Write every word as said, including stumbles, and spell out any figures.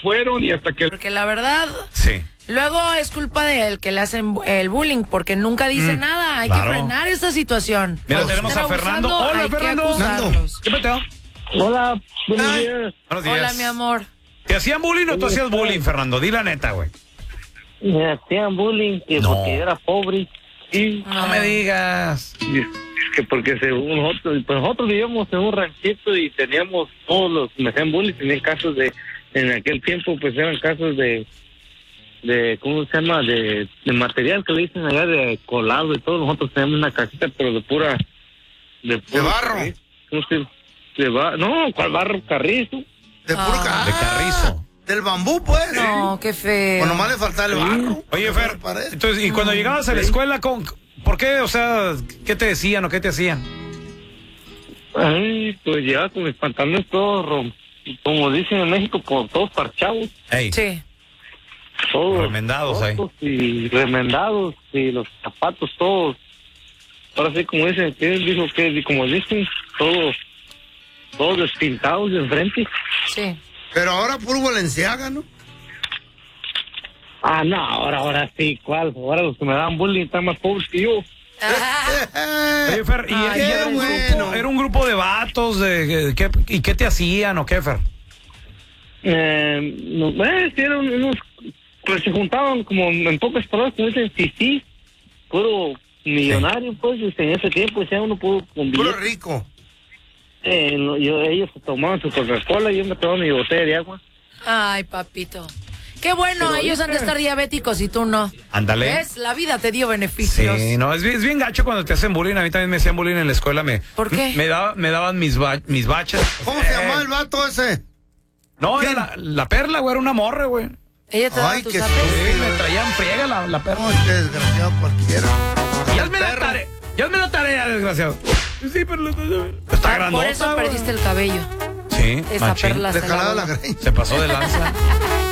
fueron y hasta que... Porque la verdad... Sí. Luego es culpa del que le hacen el bullying, porque nunca dice mm, nada. Hay claro. que frenar esta situación. Mira, Cuando tenemos a Fernando. Abusando, Hola, Fernando. ¿Qué peteo? Hola, buenos días. Buenos días. Hola, mi amor. ¿Te hacían bullying o tú hacías bullying, Fernando? Di la neta, güey. Me hacían bullying que no. porque era pobre. Y... No, no me digas. Es que porque según nosotros, pues nosotros vivíamos en un ranchito y teníamos todos los, me hacían bullying, tenían casos de, en aquel tiempo pues eran casos de, de, ¿cómo se llama? De, de material que le dicen allá de colado y todo. Nosotros teníamos una casita pero de pura, de, pura de barro. Carrizo. ¿Cómo se, de bar, no, ¿cuál barro? Carrizo. De puro ah. car de carrizo. Del bambú, pues. No, qué feo. Bueno, nomás le faltaba el barro. Oye, Fer, entonces, y cuando llegabas a la escuela, ¿con, ¿por qué? O sea, ¿qué te decían o qué te hacían? Ay, pues llegaba con mis pantalones todos, rom como dicen en México, por todos parchados. Ey. Sí. Todos. Remendados ahí. Y remendados, y los zapatos todos. Ahora sí, como dicen, ¿qué dijo que? Como dicen, todos, todos despintados de enfrente. Sí. Pero ahora puro Valenciaga, ¿no? Ah, no, ahora, ahora sí, ¿cuál? Ahora los que me dan bullying están más pobres que yo. Oye, Fer, ¿y, Ay, y era, un bueno. grupo, era un grupo de vatos? De, de, ¿qué, ¿Y qué te hacían o qué, Fer? Eh, no, eh, sí, eran unos, pues se juntaban como en pocas palabras, como dicen, sí, sí, puro millonario, sí. Pues, en ese tiempo, ya uno pudo convivir. Puro rico. Eh, yo, ellos tomaban su Coca-Cola y yo me tomaba mi botella de agua. Ay, papito. Qué bueno, Pero ellos han de estar diabéticos y tú no. Ándale. ¿Ves? La vida te dio beneficios. Sí, no, es bien, es bien gacho cuando te hacen bullying. A mí también me hacían bullying en la escuela. Me, ¿Por qué? Me, daba, me daban mis, ba mis baches. ¿Cómo eh. se llamaba el vato ese? No, era la, la perla, güey, era una morra, güey. Ella te daba Ay, tus qué apes. Sí, me traían friega la, la perla. No, qué desgraciado cualquiera. Ya hazme la tarea, ya hazme la tarea, desgraciado. Sí, pero está Ah, grandota. por eso güey. perdiste el cabello. Sí, Esa machín. perla Le se jalaba la la greña. Se pasó de lanza.